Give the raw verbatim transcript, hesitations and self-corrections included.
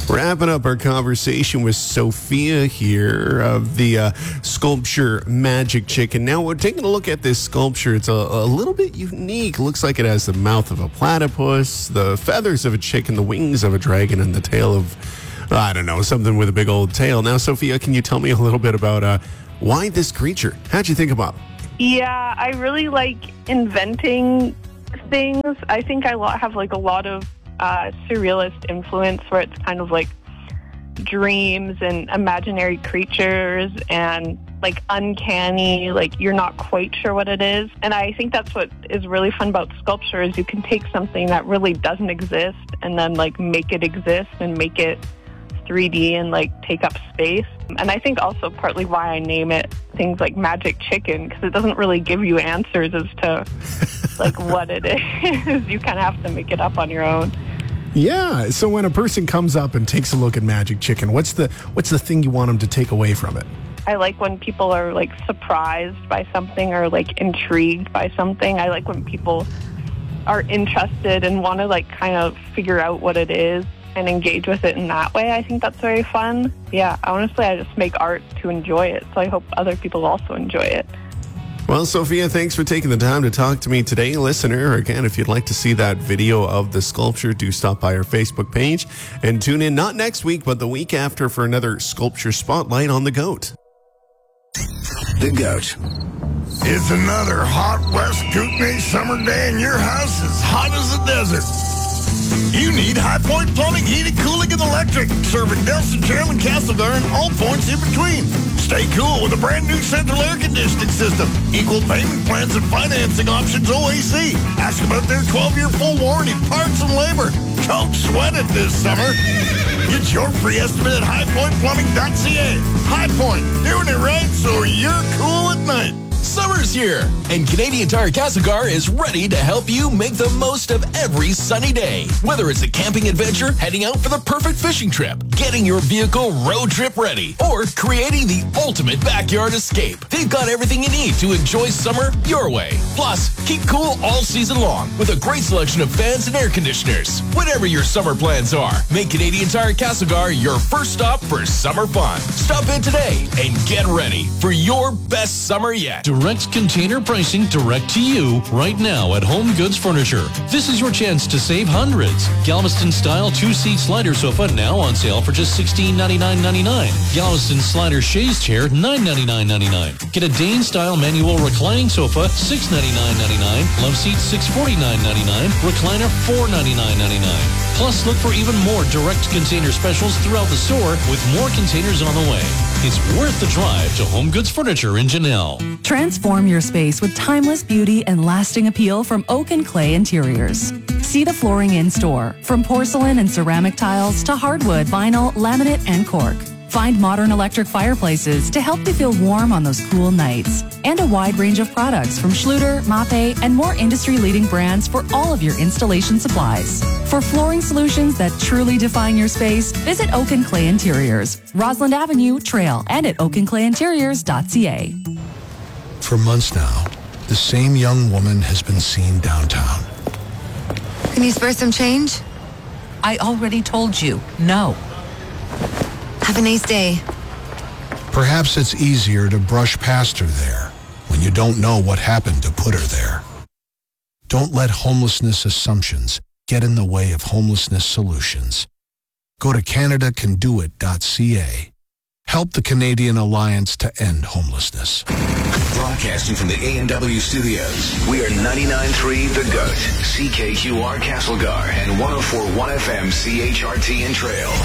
Wrapping up our conversation with Sophia here of the uh, sculpture Magic Chicken. Now we're taking a look at this sculpture. It's a, a little bit unique. Looks like it has the mouth of a platypus, the feathers of a chicken, the wings of a dragon, and the tail of, I don't know, something with a big old tail. Now, Sophia, can you tell me a little bit about uh, why this creature? How'd you think about it? Yeah, I really like inventing things. I think I lo- have like a lot of uh, surrealist influence where it's kind of like dreams and imaginary creatures and like uncanny, like you're not quite sure what it is. And I think that's what is really fun about sculpture is you can take something that really doesn't exist and then like make it exist and make it three D and like take up space. And I think also partly why I name it things like Magic Chicken, because it doesn't really give you answers as to like what it is. You kind of have to make it up on your own. Yeah. So when a person comes up and takes a look at Magic Chicken, what's the what's the thing you want them to take away from it? I like when people are like surprised by something or like intrigued by something. I like when people are interested and want to like kind of figure out what it is and engage with it in that way. I think that's very fun. Yeah, honestly, I just make art to enjoy it, so I hope other people also enjoy it. Well, Sophia, thanks for taking the time to talk to me today. Listener, again, if you'd like to see that video of the sculpture, do stop by our Facebook page and tune in not next week, but the week after for another Sculpture Spotlight on The Goat. The Goat. It's another hot West Kootenai summer day and your house is hot as a desert. You need High Point Plumbing, Heating, Cooling, and Electric. Serving Nelson, Carroll, Castlegar, and all points in between. Stay cool with a brand new central air conditioning system. Equal payment plans and financing options O A C. Ask about their twelve-year full warranty, parts, and labor. Don't sweat it this summer. Get your free estimate at high point plumbing dot c a. High Point, doing it right so you're cool at night. Summer's here, and Canadian Tire Castlegar is ready to help you make the most of every sunny day. Whether it's a camping adventure, heading out for the perfect fishing trip, getting your vehicle road trip ready, or creating the ultimate backyard escape, they've got everything you need to enjoy summer your way. Plus, keep cool all season long with a great selection of fans and air conditioners. Whatever your summer plans are, make Canadian Tire Castlegar your first stop for summer fun. Stop in today and get ready for your best summer yet. Direct container pricing direct to you right now at Home Goods Furniture. This is your chance to save hundreds. Galveston style two-seat slider sofa now on sale for just sixteen ninety-nine ninety-nine. Galveston slider chaise chair nine ninety-nine ninety-nine. Get a Dane style manual reclining sofa six ninety-nine ninety-nine. Love seat six forty-nine ninety-nine. Recliner four ninety-nine ninety-nine. Plus, look for even more direct container specials throughout the store with more containers on the way. It's worth the drive to Home Goods Furniture in Janelle. Transform your space with timeless beauty and lasting appeal from Oak and Clay Interiors. See the flooring in store, from porcelain and ceramic tiles to hardwood, vinyl, laminate, and cork. Find modern electric fireplaces to help you feel warm on those cool nights. And a wide range of products from Schluter, Mape, and more industry-leading brands for all of your installation supplies. For flooring solutions that truly define your space, visit Oak and Clay Interiors, Roslyn Avenue, Trail, and at oak and clay interiors dot c a. For months now, the same young woman has been seen downtown. Can you spare some change? I already told you, no. Have a nice day. Perhaps it's easier to brush past her there when you don't know what happened to put her there. Don't let homelessness assumptions get in the way of homelessness solutions. Go to canada can do it dot c a. Help the Canadian Alliance to End Homelessness. Broadcasting from the A and W studios, we are ninety-nine point three The Goat, C K Q R Castlegar, and one oh four point one F M C H R T in Trail.